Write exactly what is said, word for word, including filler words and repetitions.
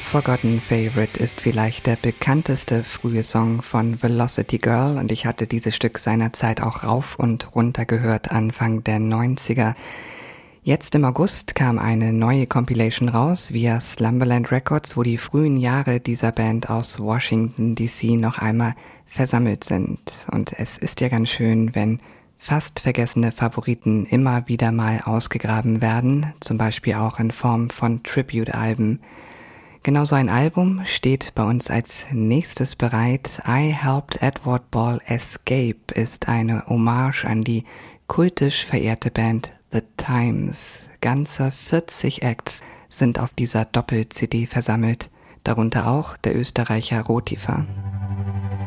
Forgotten Favorite ist vielleicht der bekannteste frühe Song von Velocity Girl und ich hatte dieses Stück seinerzeit auch rauf und runter gehört, Anfang der neunziger. Jetzt im August kam eine neue Compilation raus via Slumberland Records, wo die frühen Jahre dieser Band aus Washington D C noch einmal versammelt sind. Und es ist ja ganz schön, wenn fast vergessene Favoriten immer wieder mal ausgegraben werden, zum Beispiel auch in Form von Tribute-Alben. Genau so ein Album steht bei uns als nächstes bereit. I Helped Edward Ball Escape ist eine Hommage an die kultisch verehrte Band The Times. Ganze vierzig Acts sind auf dieser Doppel-C D versammelt, darunter auch der Österreicher Rotifer.